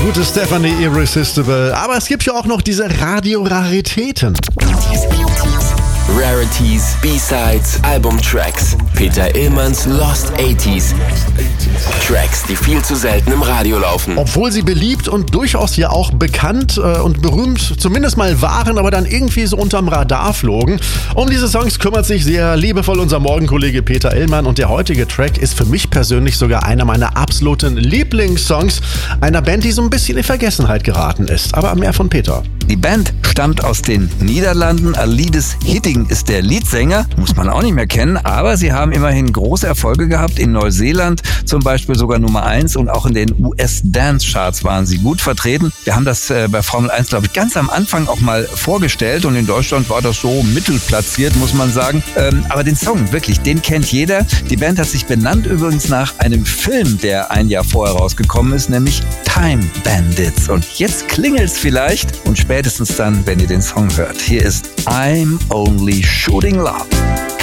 gute Stephanie Irresistible. Aber es gibt ja auch noch diese Radio-Raritäten. Rarities, B-Sides, Albumtracks. Peter Illmanns Lost 80s. Tracks, die viel zu selten im Radio laufen. Obwohl sie beliebt und durchaus ja auch bekannt und berühmt zumindest mal waren, aber dann irgendwie so unterm Radar flogen. Um diese Songs kümmert sich sehr liebevoll unser Morgenkollege Peter Illmann und der heutige Track ist für mich persönlich sogar einer meiner absoluten Lieblingssongs einer Band, die so ein bisschen in Vergessenheit geraten ist. Aber mehr von Peter. Die Band stammt aus den Niederlanden. Alides Hitting ist der Leadsänger, muss man auch nicht mehr kennen, aber sie haben immerhin große Erfolge gehabt. In Neuseeland zum Beispiel sogar Nummer 1 und auch in den US-Dance-Charts waren sie gut vertreten. Wir haben das bei Formel 1, glaube ich, ganz am Anfang auch mal vorgestellt und in Deutschland war das so mittelplatziert, muss man sagen. Aber den Song, wirklich, den kennt jeder. Die Band hat sich benannt übrigens nach einem Film, der ein Jahr vorher rausgekommen ist, nämlich Time Bandits. Und jetzt klingelt's vielleicht und spätestens dann, wenn ihr den Song hört. Hier ist I'm Only Shooting Love.